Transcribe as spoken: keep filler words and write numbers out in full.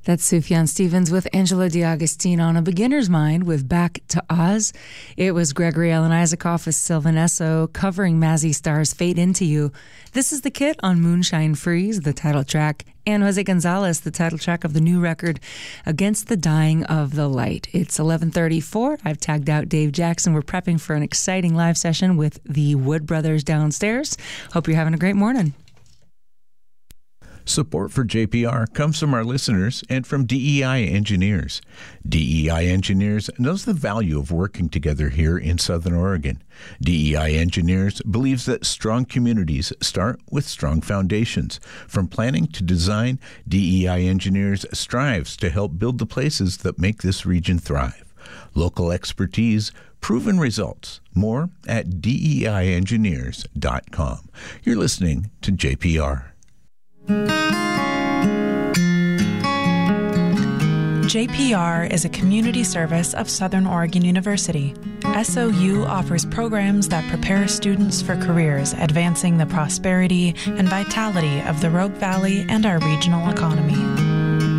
That's Sufjan Stevens with Angela D'Agostino on A Beginner's Mind with Back to Oz. It was Gregory Alan Isaacoff with Sylvan Esso covering Mazzy Star's Fade Into You. This is The Kit on Moonshine Freeze, the title track, and Jose Gonzalez, the title track of the new record, Against the Dying of the Light. It's eleven thirty-four. I've tagged out Dave Jackson. We're prepping for an exciting live session with the Wood Brothers downstairs. Hope you're having a great morning. Support for J P R comes from our listeners and from D E I Engineers. D E I Engineers knows the value of working together here in Southern Oregon. D E I Engineers believes that strong communities start with strong foundations. From planning to design, D E I Engineers strives to help build the places that make this region thrive. Local expertise, proven results. More at D E I engineers dot com. You're listening to J P R. J P R is a community service of Southern Oregon University. S O U offers programs that prepare students for careers advancing the prosperity and vitality of the Rogue Valley and our regional economy.